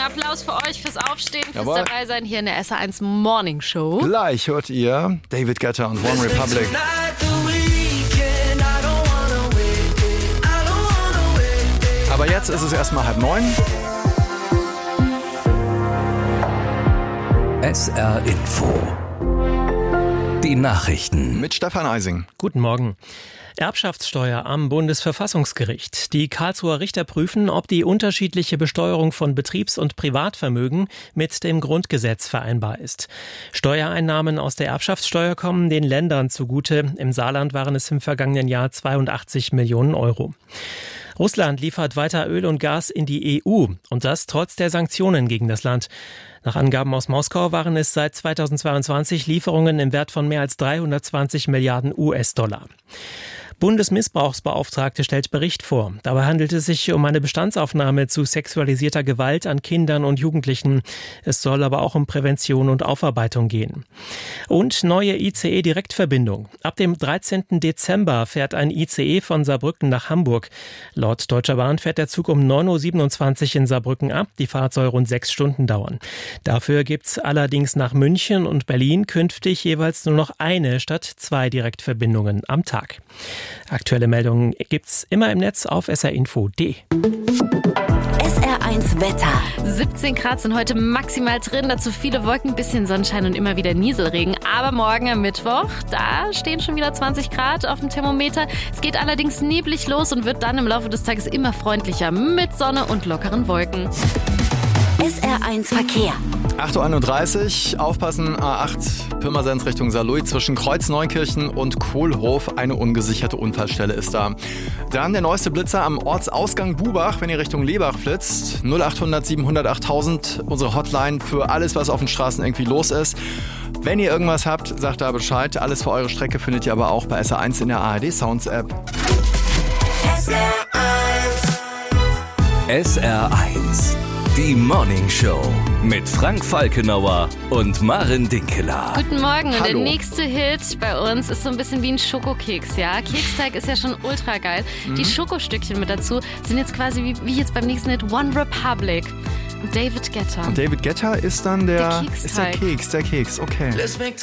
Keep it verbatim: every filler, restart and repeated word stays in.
Applaus für euch fürs Aufstehen, fürs Jawohl. dabei sein hier in der S R eins Morning Show. Gleich hört ihr David Guetta und One Republic. Aber jetzt ist es erstmal halb neun. S R Info. Die Nachrichten. Mit Stefan Eising. Guten Morgen. Erbschaftssteuer am Bundesverfassungsgericht. Die Karlsruher Richter prüfen, ob die unterschiedliche Besteuerung von Betriebs- und Privatvermögen mit dem Grundgesetz vereinbar ist. Steuereinnahmen aus der Erbschaftssteuer kommen den Ländern zugute. Im Saarland waren es im vergangenen Jahr zweiundachtzig Millionen Euro. Russland liefert weiter Öl und Gas in die E U und das trotz der Sanktionen gegen das Land. Nach Angaben aus Moskau waren es seit zweitausendzweiundzwanzig Lieferungen im Wert von mehr als dreihundertzwanzig Milliarden U S-Dollar. Bundesmissbrauchsbeauftragte stellt Bericht vor. Dabei handelt es sich um eine Bestandsaufnahme zu sexualisierter Gewalt an Kindern und Jugendlichen. Es soll aber auch um Prävention und Aufarbeitung gehen. Und neue I C E-Direktverbindung. Ab dem dreizehnten Dezember fährt ein I C E von Saarbrücken nach Hamburg. Laut Deutscher Bahn fährt der Zug um neun Uhr siebenundzwanzig in Saarbrücken ab. Die Fahrt soll rund sechs Stunden dauern. Dafür gibt's allerdings nach München und Berlin künftig jeweils nur noch eine statt zwei Direktverbindungen am Tag. Aktuelle Meldungen gibt's immer im Netz auf s r info punkt d e. S R eins Wetter. siebzehn Grad sind heute maximal drin, dazu viele Wolken, bisschen Sonnenschein und immer wieder Nieselregen. Aber morgen am Mittwoch, da stehen schon wieder zwanzig Grad auf dem Thermometer. Es geht allerdings neblig los und wird dann im Laufe des Tages immer freundlicher mit Sonne und lockeren Wolken. S R eins Verkehr. acht Uhr einunddreißig, aufpassen, A acht, Pirmasens Richtung Saarlouis, zwischen Kreuzneunkirchen und Kohlhof. Eine ungesicherte Unfallstelle ist da. Dann der neueste Blitzer am Ortsausgang Bubach, wenn ihr Richtung Lebach flitzt. null achthundert siebenhundert achttausend, unsere Hotline für alles, was auf den Straßen irgendwie los ist. Wenn ihr irgendwas habt, sagt da Bescheid. Alles für eure Strecke findet ihr aber auch bei S R eins in der A R D Sounds App. S R eins. S R eins. Die Morning Show mit Frank Falkenauer und Maren Dinkeler. Guten Morgen und Hallo. der nächste Hit bei uns ist so ein bisschen wie ein Schokokeks, ja? Keksteig ist ja schon ultra geil. Mhm. Die Schokostückchen mit dazu sind jetzt quasi wie, wie jetzt beim nächsten Hit One Republic. Und David Guetta. Und David Guetta ist dann der, Der ist der Keksteig. Keks, der Keks, okay. Let's make